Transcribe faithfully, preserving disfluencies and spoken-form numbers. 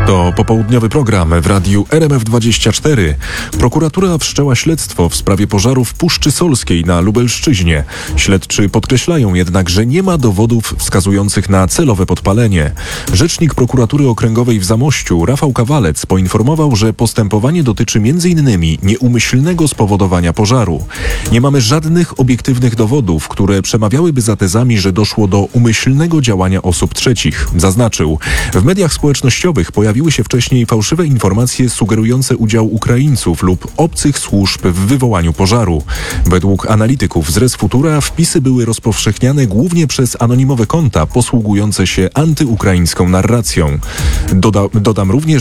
To popołudniowy program w radiu R M F dwadzieścia cztery. Prokuratura wszczęła śledztwo w sprawie pożaru w Puszczy Solskiej na Lubelszczyźnie. Śledczy podkreślają jednak, że nie ma dowodów wskazujących na celowe podpalenie. Rzecznik Prokuratury Okręgowej w Zamościu, Rafał Kawalec, poinformował, że postępowanie dotyczy między innymi nieumyślnego spowodowania pożaru. Nie mamy żadnych obiektywnych dowodów, które przemawiałyby za tezami, że doszło do umyślnego działania osób trzecich, zaznaczył. W mediach społecznościowych pojawiły się wcześniej fałszywe informacje sugerujące udział Ukraińców lub obcych służb w wywołaniu pożaru. Według analityków z Res Futura wpisy były rozpowszechniane głównie przez anonimowe konta posługujące się antyukraińską narracją. Doda, dodam również,